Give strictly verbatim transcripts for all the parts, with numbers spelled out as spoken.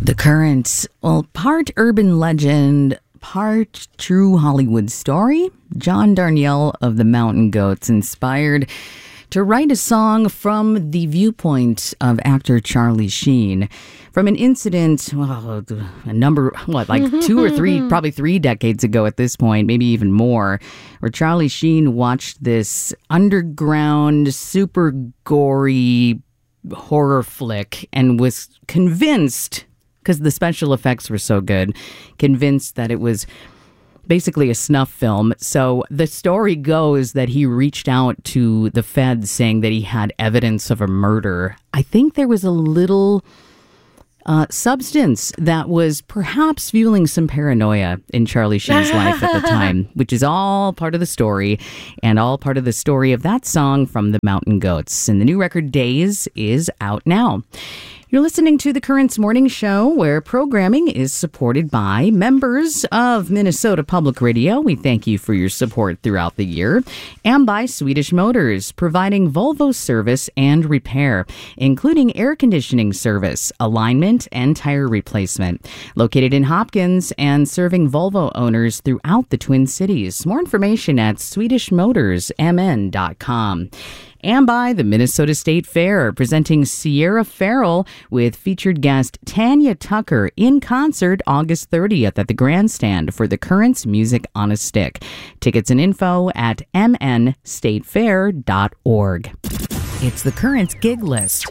The Current, well, part urban legend, part true Hollywood story. John Darnielle of the Mountain Goats inspired to write a song from the viewpoint of actor Charlie Sheen. From an incident, well, a number, what, like two or three, probably three decades ago at this point, maybe even more, where Charlie Sheen watched this underground, super gory horror flick and was convinced, because the special effects were so good, convinced that it was basically a snuff film. So the story goes that he reached out to the feds saying that he had evidence of a murder. I think there was a little uh, substance that was perhaps fueling some paranoia in Charlie Sheen's life at the time, which is all part of the story and all part of the story of that song from the Mountain Goats. And the new record Days is out now. You're listening to The Currents Morning Show, where programming is supported by members of Minnesota Public Radio. We thank you for your support throughout the year. And by Swedish Motors, providing Volvo service and repair, including air conditioning service, alignment, and tire replacement. Located in Hopkins and serving Volvo owners throughout the Twin Cities. More information at swedish motors m n dot com. And by the Minnesota State Fair, presenting Sierra Farrell with featured guest Tanya Tucker in concert August thirtieth at the Grandstand for the Currents Music on a Stick. Tickets and info at m n state fair dot org. It's the Currents Gig List.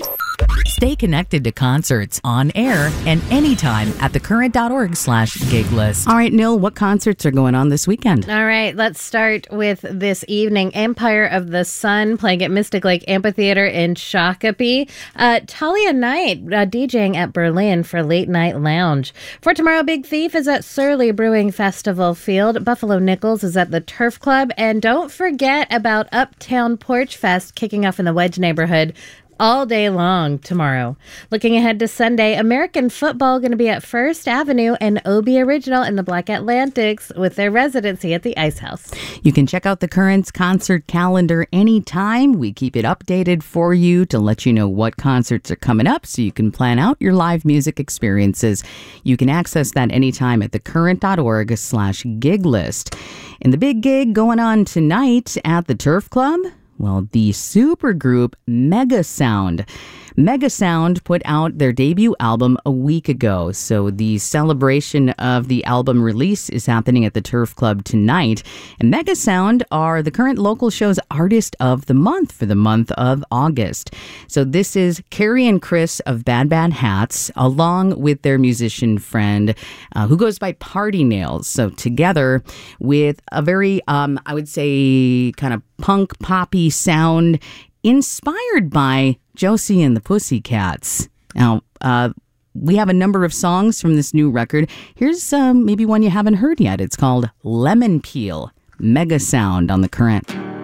Stay connected to concerts on air and anytime at thecurrent.org slash gig list. All right, Nil, what concerts are going on this weekend? All right, let's start with this evening. Empire of the Sun playing at Mystic Lake Amphitheater in Shakopee. Uh, Talia Knight uh, DJing at Berlin for Late Night Lounge. For tomorrow, Big Thief is at Surly Brewing Festival Field. Buffalo Nichols is at the Turf Club. And don't forget about Uptown Porch Fest kicking off in the Wedge neighborhood all day long tomorrow. Looking ahead to Sunday, American football going to be at First Avenue and O B Original in the Black Atlantics with their residency at the Ice House. You can check out the Currents concert calendar anytime. We keep it updated for you to let you know what concerts are coming up so you can plan out your live music experiences. You can access that anytime at thecurrent.org slash gig list. And the big gig going on tonight at the Turf Club, well, the supergroup Mega Sound. Mega Sound put out their debut album a week ago, so the celebration of the album release is happening at the Turf Club tonight. And Mega Sound are the Current Local Show's Artist of the Month for the month of August. So this is Carrie and Chris of Bad Bad Hats, along with their musician friend, uh, who goes by Party Nails. So together with a very, um, I would say, kind of punk poppy sound inspired by Josie and the Pussycats. Now, uh, we have a number of songs from this new record. Here's um, maybe one you haven't heard yet. It's called Lemon Peel. Mega Sound on The Current.